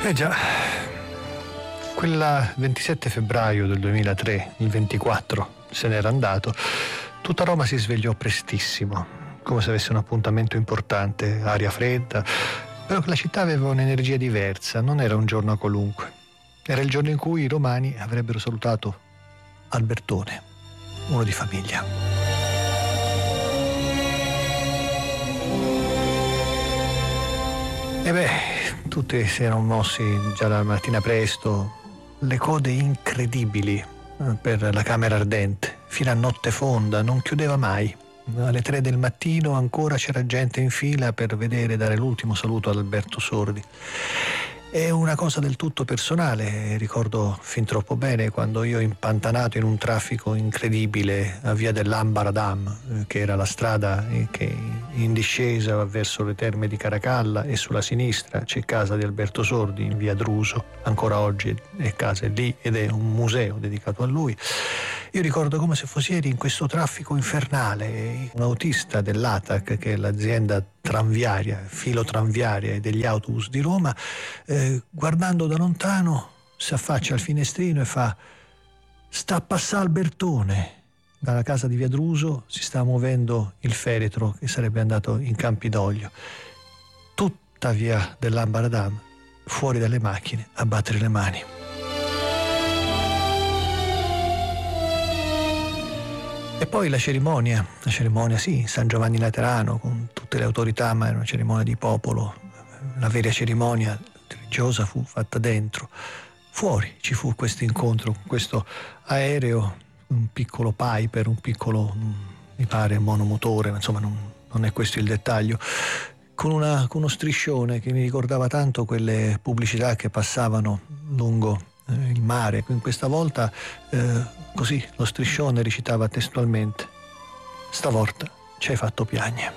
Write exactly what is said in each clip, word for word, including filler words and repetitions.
Eh già, quel ventisette febbraio del duemilatré, il ventiquattro se n'era andato, tutta Roma si svegliò prestissimo, come se avesse un appuntamento importante, aria fredda, però la città aveva un'energia diversa, non era un giorno qualunque. Era il giorno in cui i romani avrebbero salutato Albertone, uno di famiglia. E beh, tutti si erano mossi già la mattina presto, le code incredibili per la Camera Ardente, fino a notte fonda, non chiudeva mai. Alle tre del mattino ancora c'era gente in fila per vedere dare l'ultimo saluto ad Alberto Sordi. È una cosa del tutto personale, ricordo fin troppo bene quando io, impantanato in un traffico incredibile a via dell'Ambaradam, che era la strada che in discesa verso le terme di Caracalla, e sulla sinistra c'è casa di Alberto Sordi in via Druso, ancora oggi è casa lì ed è un museo dedicato a lui. Io ricordo come se fossi ieri in questo traffico infernale, un autista dell'A T A C, che è l'azienda tranviaria, filotranviaria degli autobus di Roma, eh, guardando da lontano si affaccia al finestrino e fa: sta a passare Albertone. Dalla casa di via Druso si sta muovendo il feretro che sarebbe andato in Campidoglio. Tutta via dell'Ambaradam, fuori dalle macchine, a battere le mani. E poi la cerimonia, la cerimonia sì, San Giovanni Laterano, con tutte le autorità, ma era una cerimonia di popolo. La vera cerimonia religiosa fu fatta dentro. Fuori ci fu questo incontro con questo aereo, un piccolo Piper, un piccolo, mi pare, monomotore, ma insomma non, non è questo il dettaglio, con, una, con uno striscione che mi ricordava tanto quelle pubblicità che passavano lungo il mare. Questa volta eh, così lo striscione recitava testualmente: stavolta ci hai fatto piagne.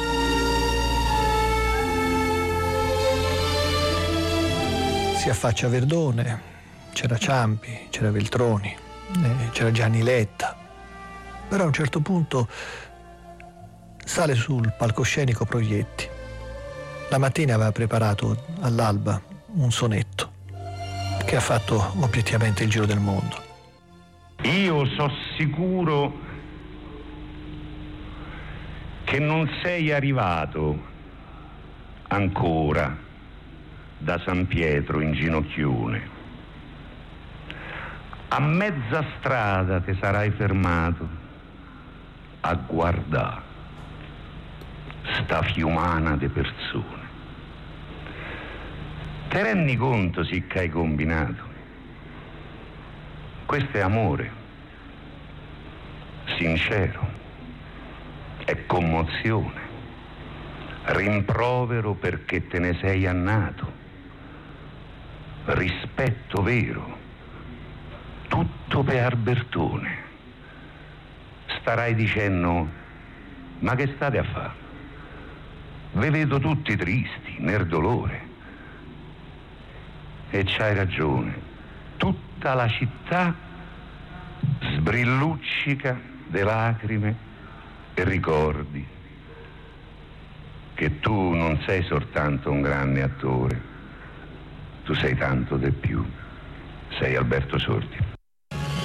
Si affaccia Verdone, c'era Ciampi, c'era Veltroni, eh, c'era Gianni Letta, però a un certo punto sale sul palcoscenico Proietti. La mattina aveva preparato all'alba un sonetto che ha fatto obiettivamente il giro del mondo. Io so sicuro che non sei arrivato ancora da San Pietro in ginocchione. A mezza strada ti sarai fermato a guardare sta fiumana de persone. Te rendi conto sì che hai combinato? Questo è amore sincero, è commozione, rimprovero perché te ne sei annato, rispetto vero, tutto per Albertone. Starai dicendo: ma che state a fare? Ve vedo tutti tristi, nel dolore. E c'hai ragione, tutta la città sbrilluccica de lacrime e ricordi che tu non sei soltanto un grande attore, tu sei tanto di più, sei Alberto Sordi.